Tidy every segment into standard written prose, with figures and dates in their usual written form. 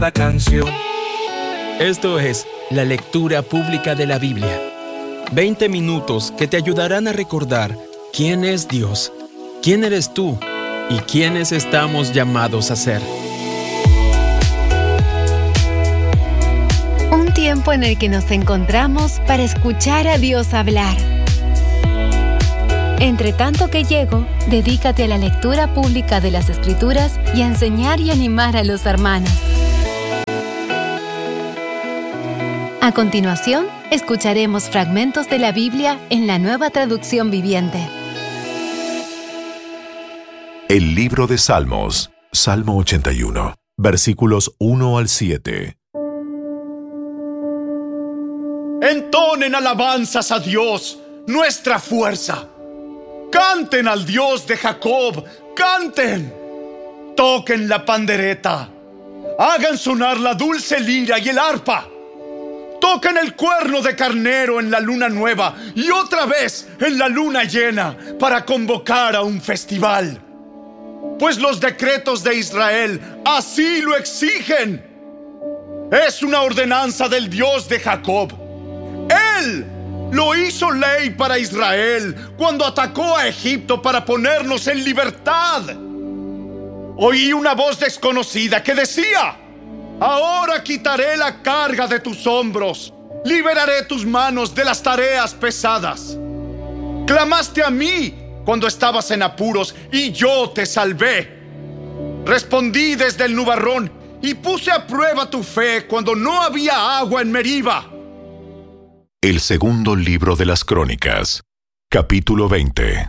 La canción. Esto es la lectura pública de la Biblia. 20 minutos que te ayudarán a recordar quién es Dios, quién eres tú y quiénes estamos llamados a ser. Un tiempo en el que nos encontramos para escuchar a Dios hablar. Entre tanto que llego, dedícate a la lectura pública de las Escrituras y a enseñar y animar a los hermanos. A continuación, escucharemos fragmentos de la Biblia en la Nueva Traducción Viviente. El libro de Salmos, Salmo 81, versículos 1 al 7. Entonen alabanzas a Dios, nuestra fuerza. Canten al Dios de Jacob, canten. Toquen la pandereta. Hagan sonar la dulce lira y el arpa. Toquen el cuerno de carnero en la luna nueva y otra vez en la luna llena para convocar a un festival. Pues los decretos de Israel así lo exigen. Es una ordenanza del Dios de Jacob. Él lo hizo ley para Israel cuando atacó a Egipto para ponernos en libertad. Oí una voz desconocida que decía: ahora quitaré la carga de tus hombros, liberaré tus manos de las tareas pesadas. Clamaste a mí cuando estabas en apuros y yo te salvé. Respondí desde el nubarrón y puse a prueba tu fe cuando no había agua en Meriba. El segundo libro de las Crónicas, capítulo 20.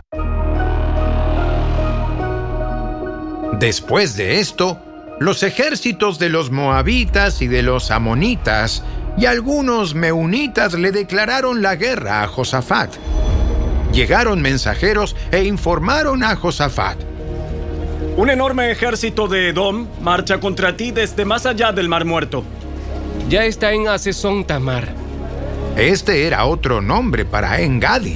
Después de esto, los ejércitos de los moabitas y de los amonitas y algunos meunitas le declararon la guerra a Josafat. Llegaron mensajeros e informaron a Josafat: un enorme ejército de Edom marcha contra ti desde más allá del Mar Muerto. Ya está en Hazezón Tamar. Este era otro nombre para En-Gadi.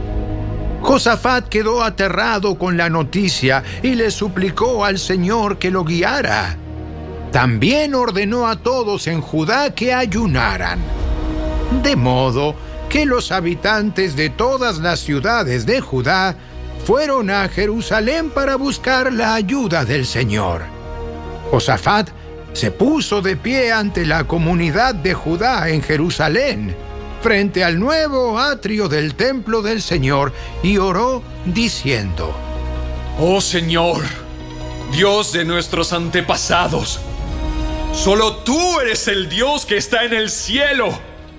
Josafat quedó aterrado con la noticia y le suplicó al Señor que lo guiara. También ordenó a todos en Judá que ayunaran. De modo que los habitantes de todas las ciudades de Judá fueron a Jerusalén para buscar la ayuda del Señor. Josafat se puso de pie ante la comunidad de Judá en Jerusalén, frente al nuevo atrio del templo del Señor, y oró diciendo: Oh Señor, Dios de nuestros antepasados, solo tú eres el Dios que está en el cielo.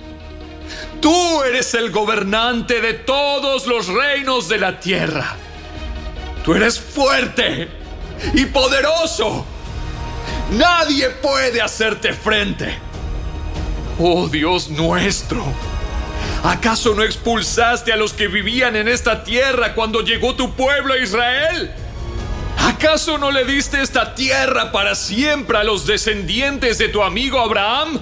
Tú eres el gobernante de todos los reinos de la tierra. Tú eres fuerte y poderoso. Nadie puede hacerte frente. Oh Dios nuestro, ¿acaso no expulsaste a los que vivían en esta tierra cuando llegó tu pueblo Israel? ¿Acaso no le diste esta tierra para siempre a los descendientes de tu amigo Abraham?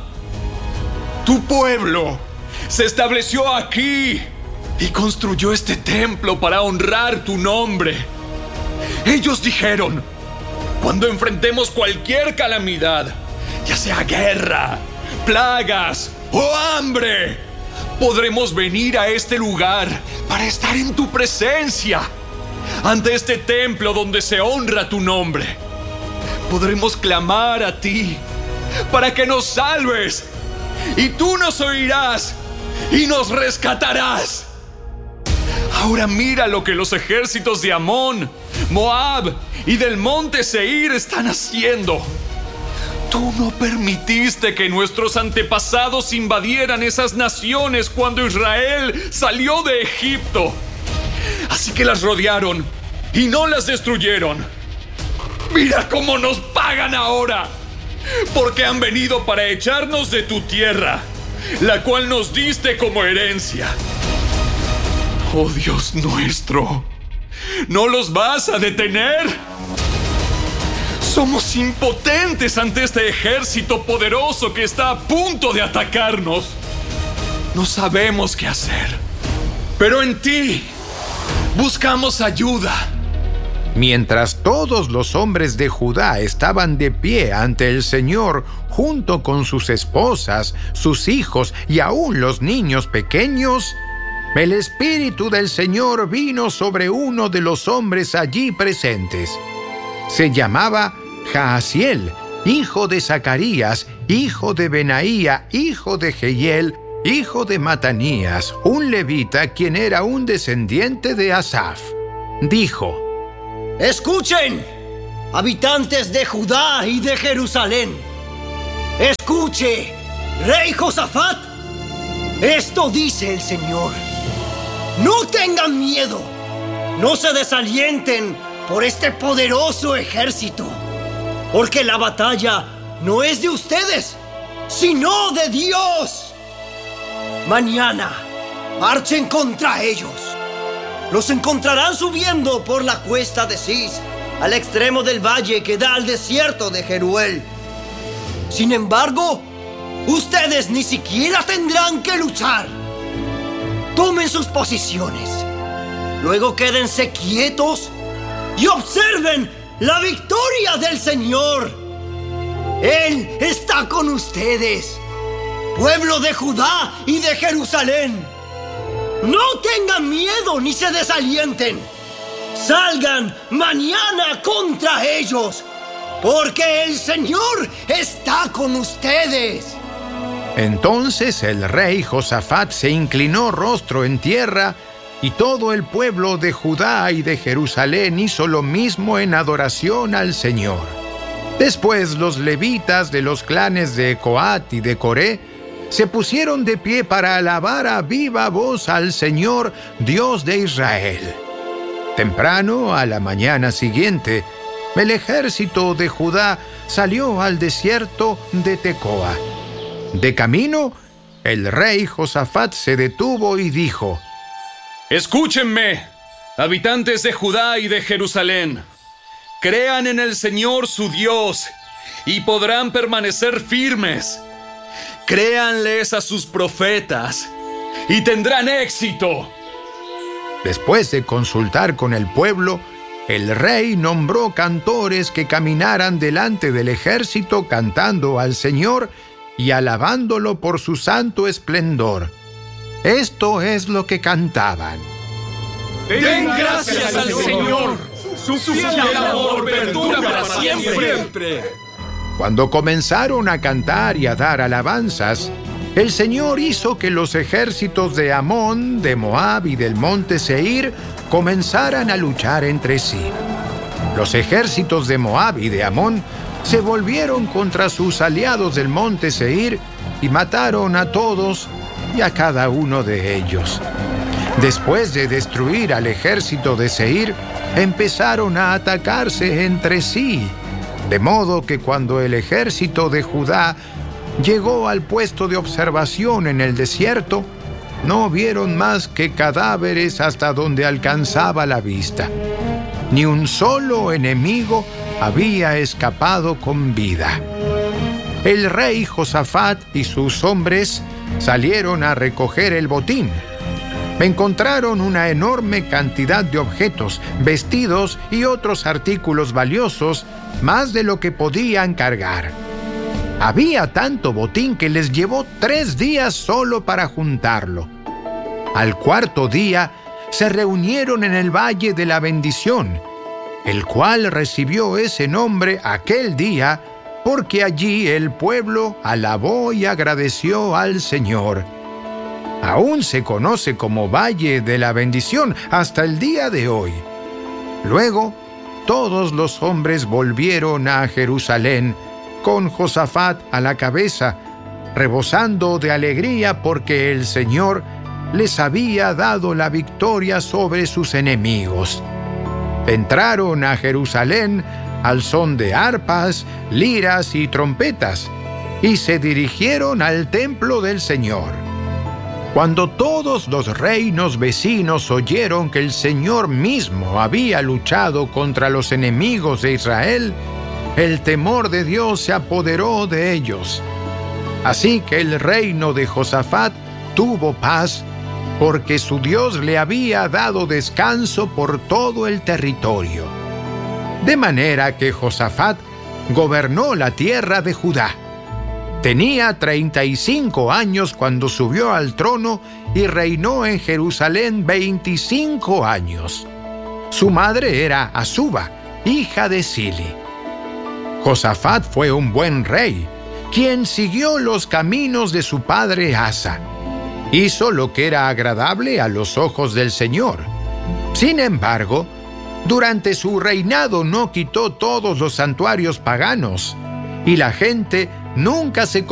Tu pueblo se estableció aquí y construyó este templo para honrar tu nombre. Ellos dijeron: cuando enfrentemos cualquier calamidad, ya sea guerra, plagas o hambre, podremos venir a este lugar para estar en tu presencia, ante este templo donde se honra tu nombre. Podremos clamar a ti para que nos salves, y tú nos oirás y nos rescatarás. Ahora mira lo que los ejércitos de Amón, Moab y del monte Seir están haciendo. Tú no permitiste que nuestros antepasados invadieran esas naciones cuando Israel salió de Egipto. Así que las rodearon y no las destruyeron. Mira cómo nos pagan ahora, porque han venido para echarnos de tu tierra, la cual nos diste como herencia. Oh Dios nuestro, ¿no los vas a detener? Somos impotentes ante este ejército poderoso que está a punto de atacarnos. No sabemos qué hacer, pero en ti buscamos ayuda. Mientras todos los hombres de Judá estaban de pie ante el Señor, junto con sus esposas, sus hijos y aún los niños pequeños, el Espíritu del Señor vino sobre uno de los hombres allí presentes. Se llamaba Jaasiel, hijo de Zacarías, hijo de Benaía, hijo de Jehiel, hijo de Matanías, un levita quien era un descendiente de Asaf. Dijo: Escuchen, habitantes de Judá y de Jerusalén. Escuche, rey Josafat. Esto dice el Señor. No tengan miedo. No se desalienten por este poderoso ejército. Porque la batalla no es de ustedes, sino de Dios. Mañana marchen contra ellos. Los encontrarán subiendo por la cuesta de Cis, al extremo del valle que da al desierto de Jeruel. Sin embargo, ustedes ni siquiera tendrán que luchar. Tomen sus posiciones. Luego quédense quietos y observen la victoria del Señor. Él está con ustedes, pueblo de Judá y de Jerusalén. No tengan miedo ni se desalienten. Salgan mañana contra ellos, porque el Señor está con ustedes. Entonces el rey Josafat se inclinó rostro en tierra, y todo el pueblo de Judá y de Jerusalén hizo lo mismo en adoración al Señor. Después los levitas de los clanes de Coat y de Coré se pusieron de pie para alabar a viva voz al Señor, Dios de Israel. Temprano, a la mañana siguiente, el ejército de Judá salió al desierto de Tecoa. De camino, el rey Josafat se detuvo y dijo: Escúchenme, habitantes de Judá y de Jerusalén. Crean en el Señor su Dios y podrán permanecer firmes. Créanles a sus profetas y tendrán éxito. Después de consultar con el pueblo, el rey nombró cantores que caminaran delante del ejército cantando al Señor y alabándolo por su santo esplendor. Esto es lo que cantaban: Den gracias al Señor, su fiel amor perdura para siempre. Cuando comenzaron a cantar y a dar alabanzas, el Señor hizo que los ejércitos de Amón, de Moab y del monte Seir comenzaran a luchar entre sí. Los ejércitos de Moab y de Amón se volvieron contra sus aliados del monte Seir y mataron a todos y a cada uno de ellos. Después de destruir al ejército de Seir, empezaron a atacarse entre sí. De modo que cuando el ejército de Judá llegó al puesto de observación en el desierto, no vieron más que cadáveres hasta donde alcanzaba la vista. Ni un solo enemigo había escapado con vida. El rey Josafat y sus hombres salieron a recoger el botín. Encontraron una enorme cantidad de objetos, vestidos y otros artículos valiosos, más de lo que podían cargar. Había tanto botín que les llevó 3 días solo para juntarlo. Al cuarto día se reunieron en el Valle de la Bendición, el cual recibió ese nombre aquel día porque allí el pueblo alabó y agradeció al Señor. Aún se conoce como Valle de la Bendición hasta el día de hoy. Luego, todos los hombres volvieron a Jerusalén, con Josafat a la cabeza, rebosando de alegría porque el Señor les había dado la victoria sobre sus enemigos. Entraron a Jerusalén al son de arpas, liras y trompetas, y se dirigieron al templo del Señor. Cuando todos los reinos vecinos oyeron que el Señor mismo había luchado contra los enemigos de Israel, el temor de Dios se apoderó de ellos. Así que el reino de Josafat tuvo paz, porque su Dios le había dado descanso por todo el territorio. De manera que Josafat gobernó la tierra de Judá. Tenía 35 años cuando subió al trono y reinó en Jerusalén 25 años. Su madre era Azuba, hija de Sili. Josafat fue un buen rey, quien siguió los caminos de su padre Asa. Hizo lo que era agradable a los ojos del Señor. Sin embargo, durante su reinado no quitó todos los santuarios paganos, y la gente nunca se